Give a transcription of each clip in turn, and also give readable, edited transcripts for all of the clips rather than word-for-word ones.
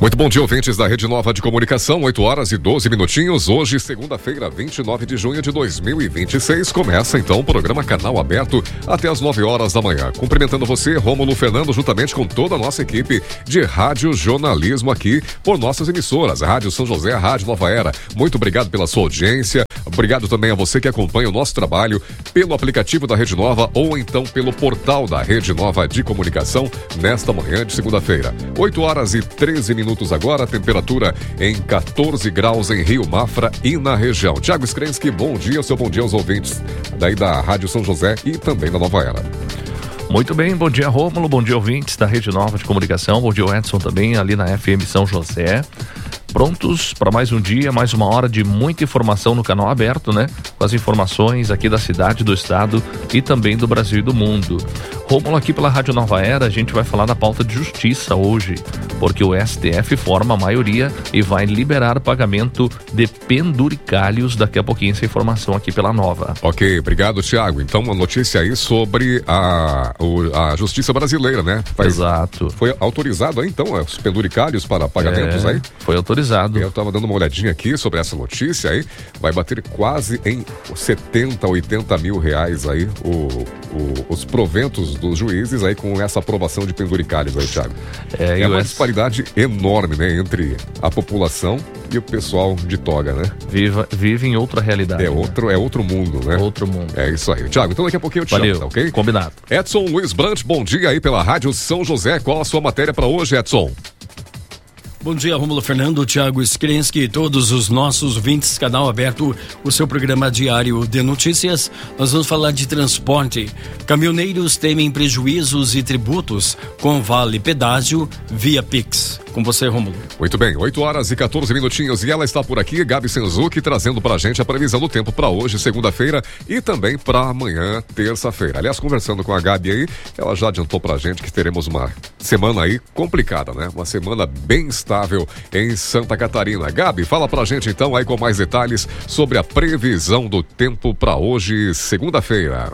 Muito bom dia, ouvintes da Rede Nova de Comunicação, 8 horas e 12 minutinhos. Hoje, segunda-feira, 29 de junho de 2026, começa então o programa Canal Aberto até as 9 horas da manhã. Cumprimentando você, Rômulo Fernando, juntamente com toda a nossa equipe de rádio jornalismo aqui por nossas emissoras, a Rádio São José, a Rádio Nova Era. Muito obrigado pela sua audiência. Obrigado também a você que acompanha o nosso trabalho pelo aplicativo da Rede Nova ou então pelo portal da Rede Nova de Comunicação nesta manhã de segunda-feira. 8 horas e 13 minutos agora, temperatura em 14 graus em Rio Mafra e na região. Tiago Skrensky, bom dia, seu bom dia aos ouvintes daí da Rádio São José e também da Nova Era. Muito bem, bom dia Rômulo, bom dia ouvintes da Rede Nova de Comunicação, bom dia Edson também ali na FM São José. Prontos para mais um dia, mais uma hora de muita informação no canal aberto, né? Com as informações aqui da cidade, do estado e também do Brasil e do mundo. Rômulo, aqui pela Rádio Nova Era, a gente vai falar da pauta de justiça hoje, porque o STF forma a maioria e vai liberar pagamento de penduricalhos. Daqui a pouquinho essa informação aqui pela Nova. Ok, obrigado, Thiago. Então, uma notícia aí sobre a justiça brasileira, né? Exato. Foi autorizado aí, então, os penduricalhos para pagamentos aí? Foi autorizado. Eu estava dando uma olhadinha aqui sobre essa notícia aí, vai bater quase em 70, 80 mil reais aí os proventos dos juízes aí com essa aprovação de penduricalhos aí, Thiago. É uma disparidade enorme, né, entre a população e o pessoal de toga, né? Vive em outra realidade. É outro mundo, né? Outro mundo. É isso aí. Thiago, então daqui a pouquinho eu te chamo, tá ok? Combinado. Edson Luiz Brant, bom dia aí pela Rádio São José. Qual a sua matéria para hoje, Edson? Bom dia, Rômulo Fernando, Tiago Skrensky e todos os nossos ouvintes, canal aberto, o seu programa diário de notícias. Nós vamos falar de transporte. Caminhoneiros temem prejuízos e tributos com vale pedágio via Pix. Com você, Rômulo. Muito bem, 8 horas e 14 minutinhos e ela está por aqui, Gabi Senzuki, trazendo pra gente a previsão do tempo para hoje, segunda-feira, e também para amanhã, terça-feira. Aliás, conversando com a Gabi aí, ela já adiantou pra gente que teremos uma semana aí complicada, né? Uma semana bem estável em Santa Catarina. Gabi, fala pra gente então aí com mais detalhes sobre a previsão do tempo para hoje, segunda-feira.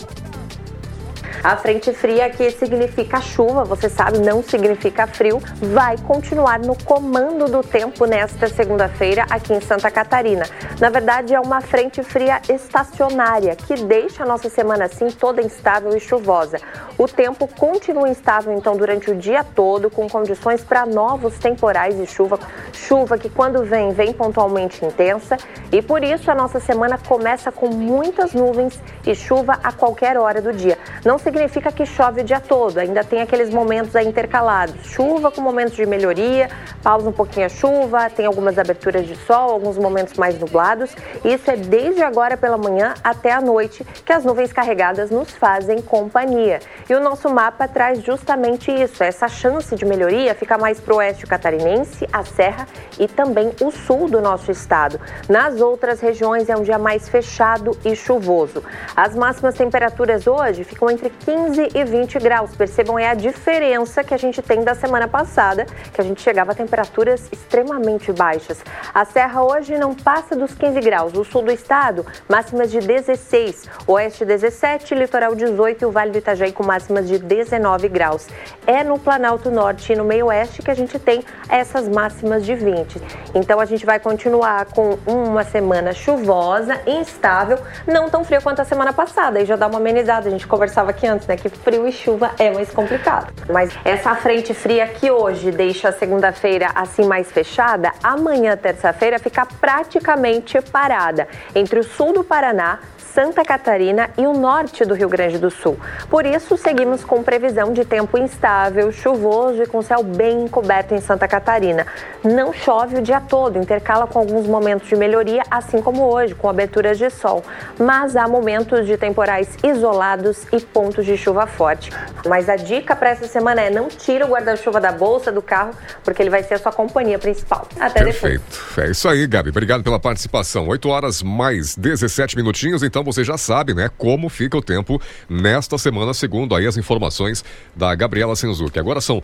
A frente fria, que significa chuva, você sabe, não significa frio, vai continuar no comando do tempo nesta segunda-feira aqui em Santa Catarina. Na verdade, é uma frente fria estacionária que deixa a nossa semana assim toda instável e chuvosa. O tempo continua instável então durante o dia todo, com condições para novos temporais de chuva. Chuva que quando vem pontualmente intensa, e por isso a nossa semana começa com muitas nuvens e chuva a qualquer hora do dia. Não significa que chove o dia todo, ainda tem aqueles momentos aí intercalados. Chuva com momentos de melhoria, pausa um pouquinho a chuva, tem algumas aberturas de sol, alguns momentos mais nublados. Isso é desde agora pela manhã até a noite que as nuvens carregadas nos fazem companhia. E o nosso mapa traz justamente isso, essa chance de melhoria fica mais para o oeste catarinense, a serra e também o sul do nosso estado. Nas outras regiões é um dia mais fechado e chuvoso. As máximas temperaturas hoje ficam entre 15 e 20 graus. Percebam, é a diferença que a gente tem da semana passada, que a gente chegava a temperaturas extremamente baixas. A serra hoje não passa dos 15 graus. O sul do estado, máximas de 16. Oeste 17, litoral 18 e o Vale do Itajaí com máximas de 19 graus. É no Planalto Norte e no meio oeste que a gente tem essas máximas de 20. Então a gente vai continuar com uma semana chuvosa, instável, não tão fria quanto a semana passada. E já dá uma amenizada, a gente conversava aqui antes, né, que frio e chuva é mais complicado. Mas essa frente fria que hoje deixa a segunda-feira assim mais fechada, amanhã, terça-feira, fica praticamente parada entre o sul do Paraná, Santa Catarina e o norte do Rio Grande do Sul. Por isso, seguimos com previsão de tempo instável, chuvoso e com céu bem encoberto em Santa Catarina. Não chove o dia todo, intercala com alguns momentos de melhoria, assim como hoje, com aberturas de sol. Mas há momentos de temporais isolados e pontos de chuva forte. Mas a dica para essa semana é não tira o guarda-chuva da bolsa do carro, porque ele vai ser a sua companhia principal. Até depois. Perfeito. É isso aí, Gabi. Obrigado pela participação. 8 horas mais 17 minutinhos, então você já sabe, né, como fica o tempo nesta semana, segundo aí as informações da Gabriela Senzuki. Agora são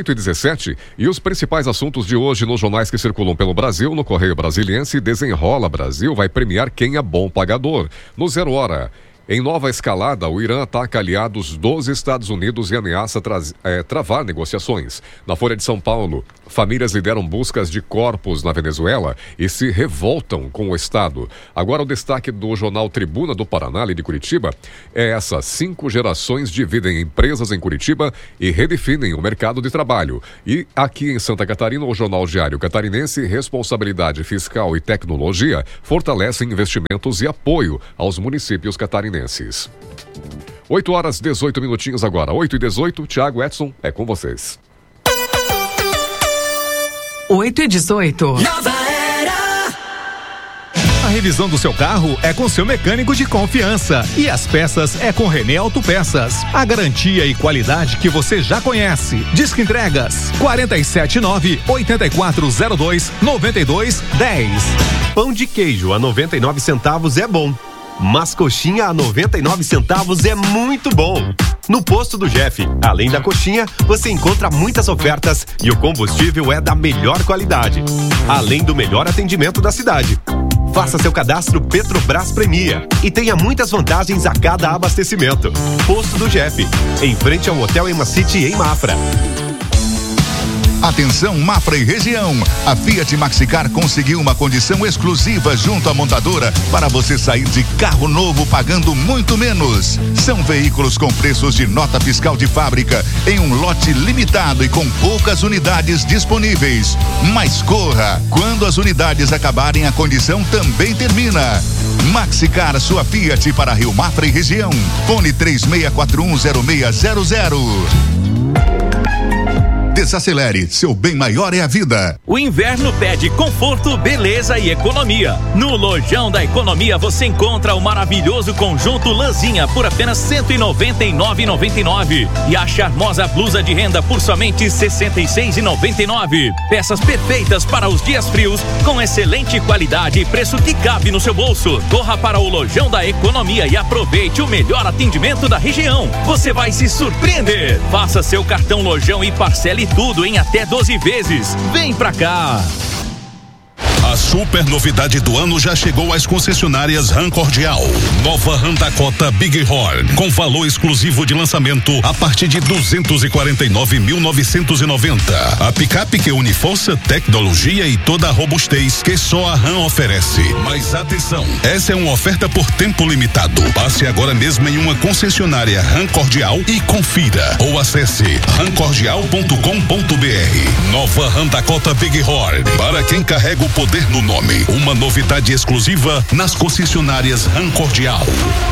8h17 e os principais assuntos de hoje nos jornais que circulam pelo Brasil. No Correio Brasiliense, Desenrola Brasil vai premiar quem é bom pagador. No Zero Hora, Em nova escalada, o Irã ataca aliados dos Estados Unidos e ameaça travar negociações. Na Folha de São Paulo, famílias lideram buscas de corpos na Venezuela e se revoltam com o Estado. Agora o destaque do jornal Tribuna do Paraná, ali de Curitiba, é essa: 5 gerações dividem empresas em Curitiba e redefinem o mercado de trabalho. E aqui em Santa Catarina, o jornal Diário Catarinense, Responsabilidade Fiscal e Tecnologia fortalecem investimentos e apoio aos municípios catarinenses. 8h18 agora, 8h18, Thiago, Edson, é com vocês. 8h18. Nova Era. A revisão do seu carro é com seu mecânico de confiança. E as peças é com René Autopeças. A garantia e qualidade que você já conhece. Disque entregas 479-8402-9210. Pão de queijo a 99 centavos é bom. Mas coxinha a 99 centavos é muito bom. No posto do Jeff, além da coxinha, você encontra muitas ofertas e o combustível é da melhor qualidade, além do melhor atendimento da cidade. Faça seu cadastro Petrobras Premia e tenha muitas vantagens a cada abastecimento. Posto do Jeff, em frente ao Hotel Emacity em Mafra. Atenção, Mafra e região. A Fiat Maxicar conseguiu uma condição exclusiva junto à montadora para você sair de carro novo pagando muito menos. São veículos com preços de nota fiscal de fábrica em um lote limitado e com poucas unidades disponíveis. Mas corra, quando as unidades acabarem, a condição também termina. Maxicar, sua Fiat para Rio Mafra e região. Fone 36410600. Desacelere, seu bem maior é a vida. O inverno pede conforto, beleza e economia. No Lojão da Economia você encontra o maravilhoso conjunto Lãzinha por apenas R$ 199,99 e a charmosa blusa de renda por somente R$ 66,99. Peças perfeitas para os dias frios com excelente qualidade e preço que cabe no seu bolso. Corra para o Lojão da Economia e aproveite o melhor atendimento da região. Você vai se surpreender. Faça seu cartão Lojão e parcele tudo em até 12 vezes. Vem pra cá! A super novidade do ano já chegou às concessionárias Ram Cordial. Nova Ram Dakota Big Horn, com valor exclusivo de lançamento a partir de 249.990. A picape que une força, tecnologia e toda a robustez que só a Ram oferece. Mas atenção, essa é uma oferta por tempo limitado. Passe agora mesmo em uma concessionária Ram Cordial e confira. Ou acesse ramcordial.com.br. Nova Ram Dakota Big Horn, para quem carrega o poder no nome. Uma novidade exclusiva nas concessionárias Ram Cordial.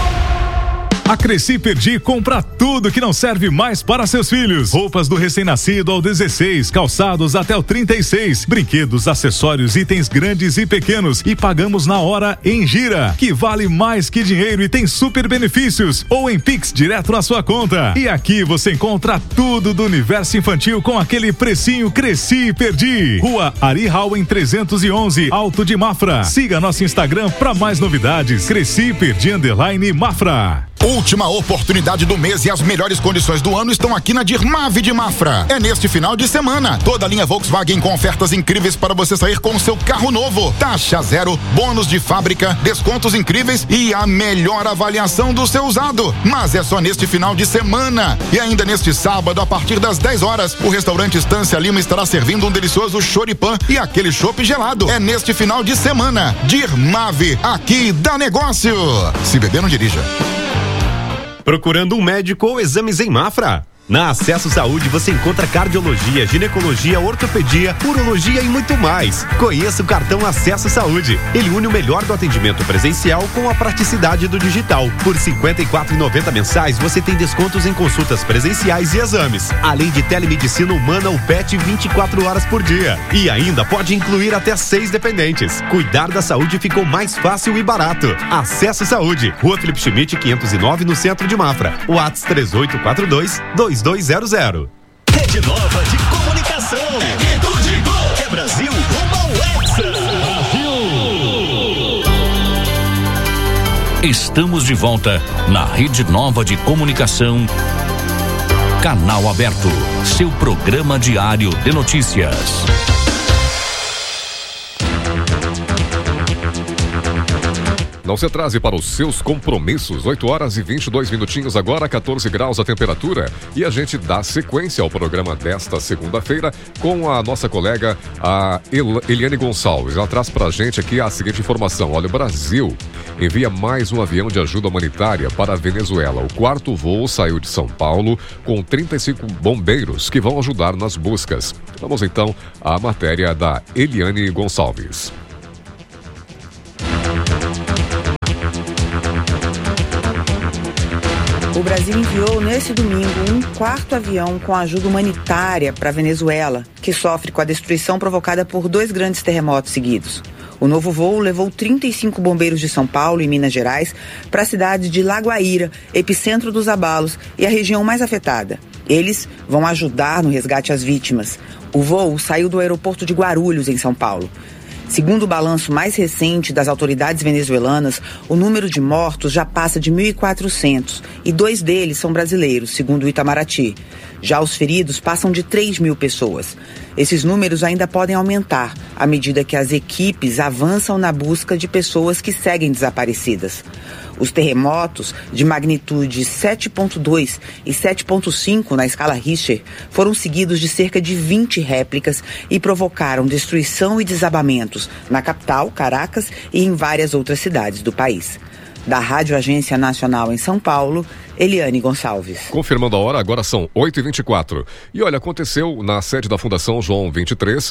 A Cresci Perdi compra tudo que não serve mais para seus filhos. Roupas do recém-nascido ao 16, calçados até o 36, brinquedos, acessórios, itens grandes e pequenos, e pagamos na hora em gira, que vale mais que dinheiro e tem super benefícios, ou em Pix direto na sua conta. E aqui você encontra tudo do universo infantil com aquele precinho Cresci Perdi. Rua Ari Hauen 311, Alto de Mafra. Siga nosso Instagram para mais novidades. Cresci Perdi _Mafra. Última oportunidade do mês e as melhores condições do ano estão aqui na Dirmave de Mafra. É neste final de semana. Toda a linha Volkswagen com ofertas incríveis para você sair com o seu carro novo. Taxa zero, bônus de fábrica, descontos incríveis e a melhor avaliação do seu usado. Mas é só neste final de semana. E ainda neste sábado, a partir das 10 horas, o restaurante Estância Lima estará servindo um delicioso choripan e aquele chopp gelado. É neste final de semana. Dirmave, aqui dá negócio. Se beber, não dirija. Procurando um médico ou exames em Mafra? Na Acesso Saúde você encontra cardiologia, ginecologia, ortopedia, urologia e muito mais. Conheça o cartão Acesso Saúde. Ele une o melhor do atendimento presencial com a praticidade do digital. Por R$ 54,90 mensais você tem descontos em consultas presenciais e exames, além de telemedicina humana ou PET 24 horas por dia. E ainda pode incluir até 6 dependentes. Cuidar da saúde ficou mais fácil e barato. Acesso Saúde, Rua Felipe Schmidt 509, no centro de Mafra. WhatsApp 3842-2200. Rede Nova de Comunicação. É tudo de bom. É Brasil rumo ao Hexa. Estamos de volta na Rede Nova de Comunicação. Canal Aberto, seu programa diário de notícias. Não se atrase para os seus compromissos. 8 horas e 22 minutinhos agora, 14 graus a temperatura. E a gente dá sequência ao programa desta segunda-feira com a nossa colega, a Eliane Gonçalves. Ela traz pra gente aqui a seguinte informação. Olha, o Brasil envia mais um avião de ajuda humanitária para a Venezuela. O 4º voo saiu de São Paulo com 35 bombeiros que vão ajudar nas buscas. Vamos então à matéria da Eliane Gonçalves. O Brasil enviou nesse domingo um 4º avião com ajuda humanitária para a Venezuela, que sofre com a destruição provocada por 2 grandes terremotos seguidos. O novo voo levou 35 bombeiros de São Paulo e Minas Gerais para a cidade de La Guaíra, epicentro dos abalos e a região mais afetada. Eles vão ajudar no resgate às vítimas. O voo saiu do aeroporto de Guarulhos, em São Paulo. Segundo o balanço mais recente das autoridades venezuelanas, o número de mortos já passa de 1.400 e 2 deles são brasileiros, segundo o Itamaraty. Já os feridos passam de 3.000 pessoas. Esses números ainda podem aumentar à medida que as equipes avançam na busca de pessoas que seguem desaparecidas. Os terremotos de magnitude 7.2 e 7.5 na escala Richter foram seguidos de cerca de 20 réplicas e provocaram destruição e desabamentos na capital, Caracas, e em várias outras cidades do país. Da Rádio Agência Nacional em São Paulo, Eliane Gonçalves. Confirmando a hora, agora são 8h24. E olha, aconteceu na sede da Fundação João 23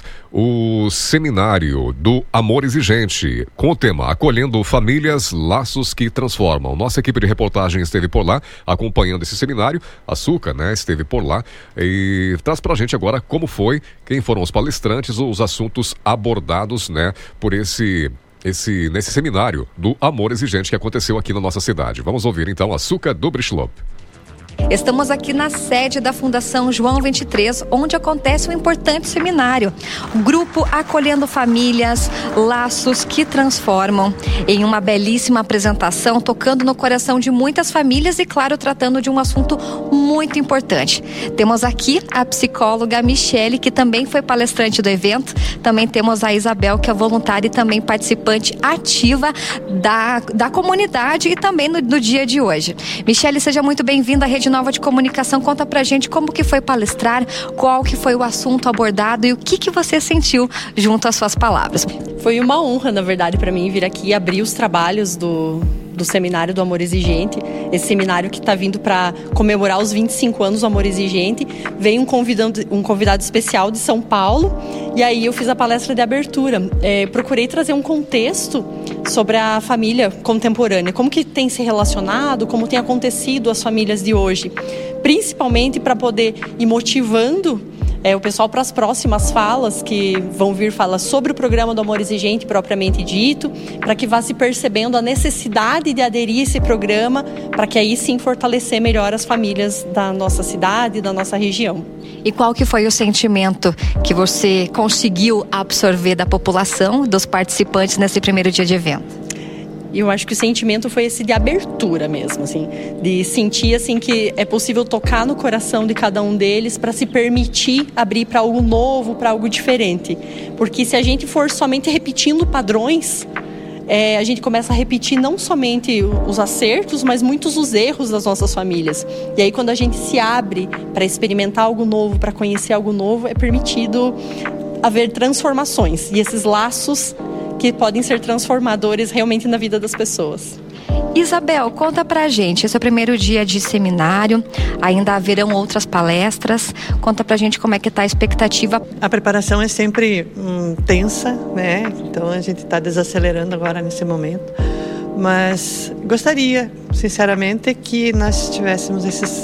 o seminário do Amor Exigente, com o tema Acolhendo Famílias, Laços que Transformam. Nossa equipe de reportagem esteve por lá, acompanhando esse seminário. A Suca, esteve por lá e traz pra gente agora como foi, quem foram os palestrantes, os assuntos abordados, por nesse seminário do Amor Exigente que aconteceu aqui na nossa cidade. Vamos ouvir então a Suca Dubrichlop. Estamos aqui na sede da Fundação João 23, onde acontece um importante seminário. Grupo Acolhendo Famílias, Laços que Transformam. Em uma belíssima apresentação, tocando no coração de muitas famílias e, claro, tratando de um assunto muito importante. Temos aqui a psicóloga Michele, que também foi palestrante do evento. Também temos a Isabel, que é voluntária e também participante ativa da comunidade e também no dia de hoje. Michele, seja muito bem-vinda à Rede Nova de Comunicação. Conta pra gente como que foi palestrar, qual que foi o assunto abordado e o que você sentiu junto às suas palavras. Foi uma honra, na verdade, para mim vir aqui abrir os trabalhos do Seminário do Amor Exigente. Esse seminário que está vindo para comemorar os 25 anos do Amor Exigente. Veio um convidado especial de São Paulo e aí eu fiz a palestra de abertura. Procurei trazer um contexto sobre a família contemporânea, como que tem se relacionado, como tem acontecido as famílias de hoje, principalmente para poder ir motivando o pessoal para as próximas falas que vão vir falar sobre o programa do Amor Exigente propriamente dito, para que vá se percebendo a necessidade de aderir a esse programa, para que aí sim fortalecer melhor as famílias da nossa cidade, da nossa região. E qual que foi o sentimento que você conseguiu absorver da população, dos participantes nesse primeiro dia de evento? Eu acho que o sentimento foi esse de abertura mesmo, assim, de sentir assim que é possível tocar no coração de cada um deles para se permitir abrir para algo novo, para algo diferente. Porque se a gente for somente repetindo padrões, a gente começa a repetir não somente os acertos, mas muitos os erros das nossas famílias. E aí quando a gente se abre para experimentar algo novo, para conhecer algo novo, é permitido haver transformações. E esses laços que podem ser transformadores realmente na vida das pessoas. Isabel, conta pra gente, esse é o primeiro dia de seminário, ainda haverão outras palestras, conta pra gente como é que tá a expectativa. A preparação é sempre tensa, então a gente está desacelerando agora nesse momento, mas gostaria, sinceramente, que nós tivéssemos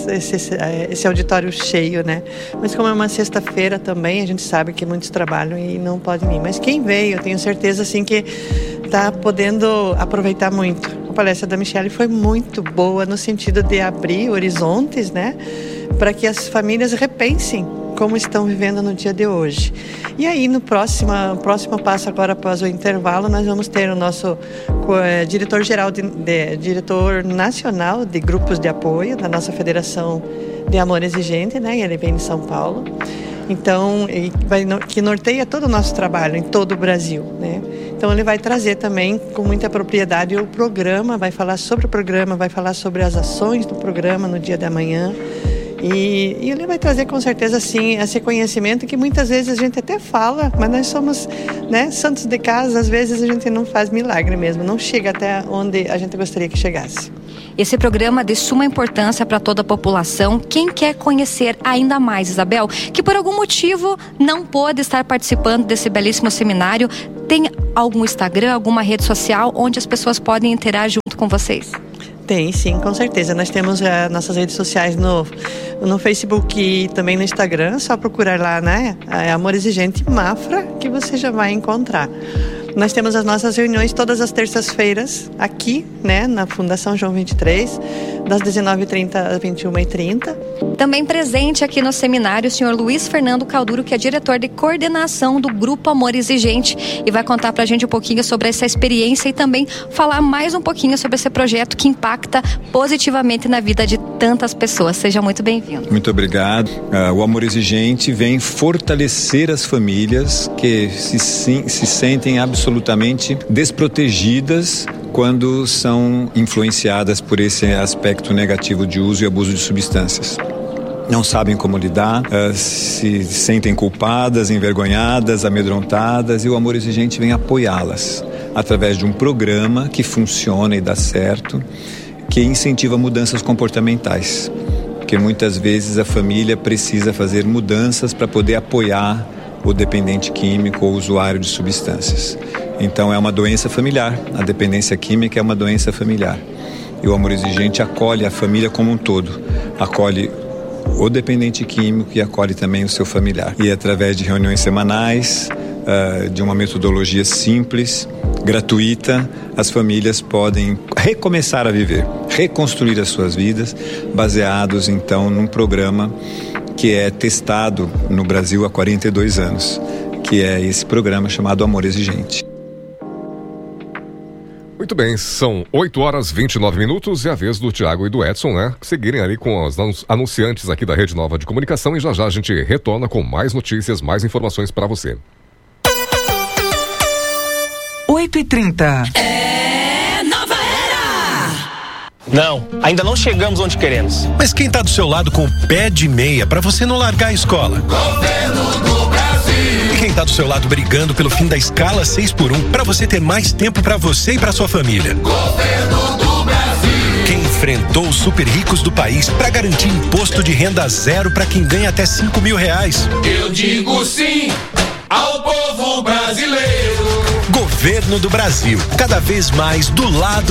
esse auditório cheio, Mas como é uma sexta-feira também, a gente sabe que muitos trabalham e não podem ir. Mas quem veio, eu tenho certeza, assim, que está podendo aproveitar muito. A palestra da Michele foi muito boa no sentido de abrir horizontes, para que as famílias repensem como estão vivendo no dia de hoje. E aí, no próximo passo, agora após o intervalo, nós vamos ter o nosso diretor nacional de grupos de apoio da nossa Federação de Amor Exigente, ele vem de São Paulo. Então, que norteia todo o nosso trabalho em todo o Brasil, né? Então ele vai trazer também com muita propriedade o programa, vai falar sobre o programa, vai falar sobre as ações do programa no dia da manhã. E ele vai trazer com certeza sim esse conhecimento que muitas vezes a gente até fala, mas nós somos, né, santos de casa, às vezes a gente não faz milagre mesmo, não chega até onde a gente gostaria que chegasse. Esse programa é de suma importância para toda a população. Quem quer conhecer ainda mais, Isabel, que por algum motivo não pôde estar participando desse belíssimo seminário, tem algum Instagram, alguma rede social onde as pessoas podem interagir junto com vocês? Tem, sim, com certeza. Nós temos nossas redes sociais no Facebook e também no Instagram. Só procurar lá, né? Amor Exigente Mafra, que você já vai encontrar. Nós temos as nossas reuniões todas as terças-feiras aqui, né? Na Fundação João 23, das 19h30 às 21h30. Também presente aqui no seminário o senhor Luiz Fernando Calduro, que é diretor de coordenação do Grupo Amor Exigente, e vai contar pra gente um pouquinho sobre essa experiência e também falar mais um pouquinho sobre esse projeto que impacta positivamente na vida de tantas pessoas. Seja muito bem-vindo. Muito obrigado. O Amor Exigente vem fortalecer as famílias que se sentem absolutamente desprotegidas quando são influenciadas por esse aspecto negativo de uso e abuso de substâncias. Não sabem como lidar, se sentem culpadas, envergonhadas, amedrontadas, e o Amor Exigente vem apoiá-las através de um programa que funciona e dá certo, que incentiva mudanças comportamentais, porque muitas vezes a família precisa fazer mudanças para poder apoiar o dependente químico ou usuário de substâncias. Então é uma doença familiar, a dependência química é uma doença familiar. E o Amor Exigente acolhe a família como um todo, acolhe o dependente químico e acolhe também o seu familiar. E através de reuniões semanais, de uma metodologia simples, gratuita, as famílias podem recomeçar a viver, reconstruir as suas vidas, baseados então num programa que é testado no Brasil há 42 anos, que é esse programa chamado Amor Exigente. Muito bem, são 8h29 e a vez do Tiago e do Edson, né? Seguirem ali com os anunciantes aqui da Rede Nova de Comunicação, e já já a gente retorna com mais notícias, mais informações para você. 8h30. É Nova Era! Não, ainda não chegamos onde queremos. Mas quem tá do seu lado com o pé de meia pra você não largar a escola? Governo do Brasil! E quem tá do seu lado brigando pelo fim da escala 6x1 pra você ter mais tempo pra você e pra sua família? Governo do Brasil! Quem enfrentou os super ricos do país pra garantir imposto de renda zero pra quem ganha até R$5.000? Eu digo sim ao povo brasileiro! Governo do Brasil, cada vez mais do lado